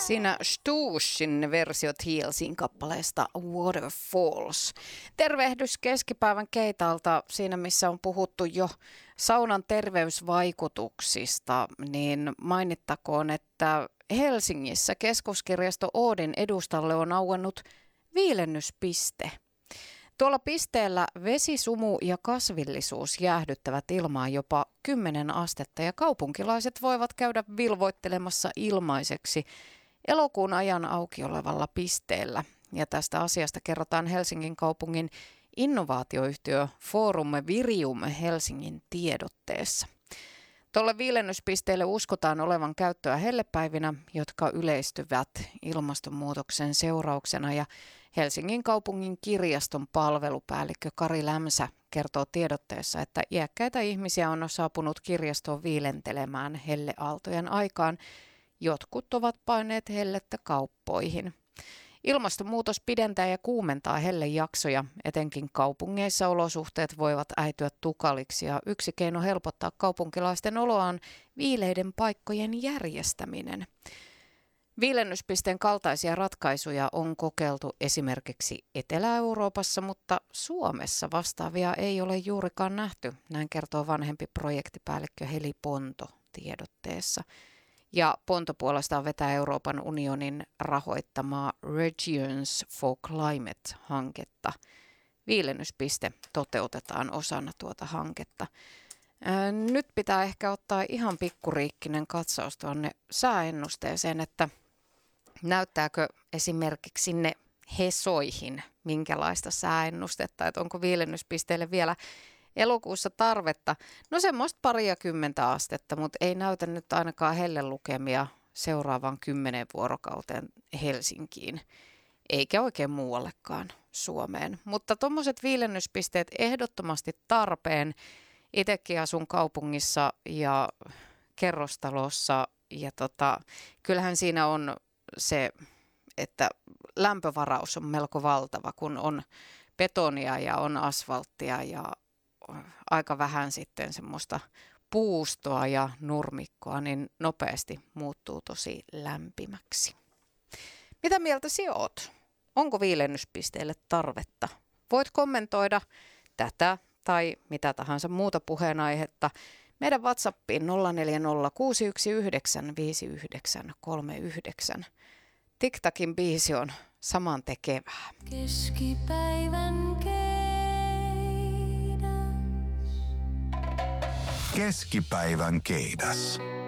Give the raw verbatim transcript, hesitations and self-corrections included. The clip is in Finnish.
Siinä Stuussin versiot Heelsin kappaleesta Waterfalls. Tervehdys keskipäivän Keitalta. Siinä missä on puhuttu jo saunan terveysvaikutuksista, niin mainittakoon, että Helsingissä keskuskirjasto Oodin edustalle on auennut viilennyspiste. Tuolla pisteellä vesi, sumu ja kasvillisuus jäähdyttävät ilmaa jopa kymmenen astetta ja kaupunkilaiset voivat käydä vilvoittelemassa ilmaiseksi elokuun ajan auki olevalla pisteellä. Ja tästä asiasta kerrotaan Helsingin kaupungin innovaatioyhtiö Forum Virium Helsingin tiedotteessa. Tuolle viilennyspisteelle uskotaan olevan käyttöä hellepäivinä, jotka yleistyvät ilmastonmuutoksen seurauksena, ja Helsingin kaupungin kirjaston palvelupäällikkö Kari Lämsä kertoo tiedotteessa, että iäkkäitä ihmisiä on saapunut kirjastoon viilentelemään helleaaltojen aikaan. Jotkut ovat paineet hellettä kauppoihin. Ilmastonmuutos pidentää ja kuumentaa hellejaksoja, etenkin kaupungeissa olosuhteet voivat äityä tukaliksi, ja yksi keino helpottaa kaupunkilaisten oloa on viileiden paikkojen järjestäminen. Viilennyspisteen kaltaisia ratkaisuja on kokeiltu esimerkiksi Etelä-Euroopassa, mutta Suomessa vastaavia ei ole juurikaan nähty, näin kertoo vanhempi projektipäällikkö Heli Ponto tiedotteessa. Ja Ponto puolestaan vetää Euroopan unionin rahoittamaa Regions for Climate-hanketta. Viilennyspiste toteutetaan osana tuota hanketta. Ää, nyt pitää ehkä ottaa ihan pikkuriikkinen katsaus tuonne sääennusteeseen, että näyttääkö esimerkiksi sinne Hesoihin minkälaista sääennustetta, että onko viilennyspisteelle vielä elokuussa tarvetta. No semmoista pariakymmentä astetta, mutta ei näytä nyt ainakaan hellelukemia seuraavan kymmenen vuorokauteen Helsinkiin, eikä oikein muuallekaan Suomeen. Mutta tuommoiset viilennyspisteet ehdottomasti tarpeen. Itsekin asun kaupungissa ja kerrostalossa, ja tota, kyllähän siinä on se, että lämpövaraus on melko valtava, kun on betonia ja on asfalttia ja aika vähän sitten semmoista puustoa ja nurmikkoa, niin nopeasti muuttuu tosi lämpimäksi. Mitä mieltä sinä oot? Onko viilennyspisteelle tarvetta? Voit kommentoida tätä tai mitä tahansa muuta puheenaihetta meidän WhatsAppiin nolla neljä nolla kuusi yksi yhdeksän viisi yhdeksän kolme yhdeksän. TikTokin biisi on samantekevää. Keskipäivän Keskipäivän keidas.